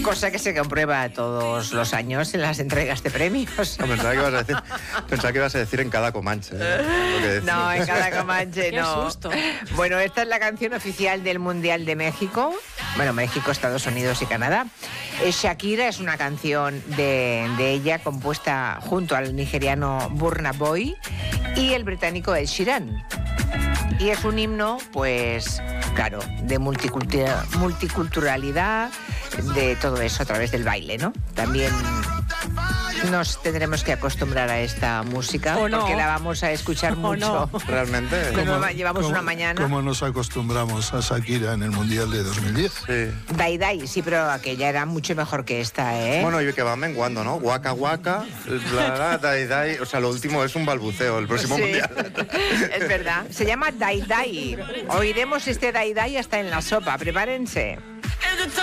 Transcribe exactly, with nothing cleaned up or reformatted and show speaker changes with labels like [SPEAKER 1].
[SPEAKER 1] Cosa que se comprueba todos los años en las entregas de premios.
[SPEAKER 2] No, pensaba, que ibas a decir, pensaba que ibas a decir en cada Comanche. ¿eh?
[SPEAKER 1] No, en cada Comanche no.
[SPEAKER 3] Qué susto.
[SPEAKER 1] Bueno, esta es la canción oficial del Mundial de México. Bueno, México, Estados Unidos y Canadá. Eh, Shakira es una canción de, de ella compuesta junto al nigeriano Burna Boy y el británico Ed Sheeran. Y es un himno, pues, claro, de multicultura- multiculturalidad, de todo eso a través del baile, ¿no? También nos tendremos que acostumbrar a esta música,
[SPEAKER 3] ¿O no?
[SPEAKER 1] porque la vamos a escuchar
[SPEAKER 3] ¿O
[SPEAKER 1] mucho.
[SPEAKER 3] no?
[SPEAKER 2] Realmente.
[SPEAKER 1] Bueno,
[SPEAKER 4] ¿Cómo-
[SPEAKER 1] llevamos
[SPEAKER 4] cómo-
[SPEAKER 1] una mañana.
[SPEAKER 4] ¿Cómo nos acostumbramos a Shakira en el Mundial de dos mil diez?
[SPEAKER 2] Sí.
[SPEAKER 1] Dai Dai, sí, pero aquella era mucho mejor que esta, ¿eh?
[SPEAKER 2] Bueno, y que va menguando, ¿no? Waka waka, la, la, dai, dai. O sea, lo último es un balbuceo, el próximo
[SPEAKER 1] Sí,
[SPEAKER 2] mundial.
[SPEAKER 1] es verdad. Se llama Dai Dai. Oiremos este Dai Dai hasta en la sopa. Prepárense.